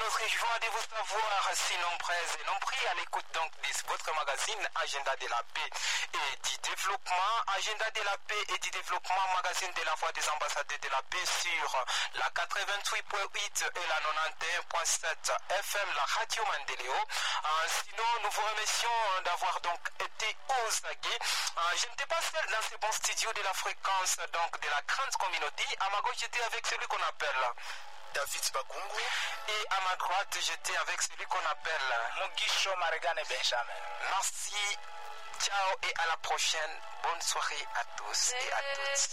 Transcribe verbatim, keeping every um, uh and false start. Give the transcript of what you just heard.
nous réjouissons de vous savoir si nombreuses et nombreux à l'écoute donc de votre magazine Agenda de la paix et du développement. Agenda de la paix et du développement, magazine de la voix des ambassadeurs de la paix sur la quatre-vingt-huit point huit et la quatre-vingt-onze point sept F M, la radio Mandeleo. Euh, sinon, nous vous remercions d'avoir donc été aux aguets. Euh, je n'étais pas seul dans ce bon studio de la fréquence donc de la grande communauté. À ma gauche, j'étais avec celui qu'on appelle David Bakungu. Et à ma droite, j'étais avec celui qu'on appelle Mugisho Marigane Benjamin. Merci, ciao et à la prochaine. Bonne soirée à tous et à toutes.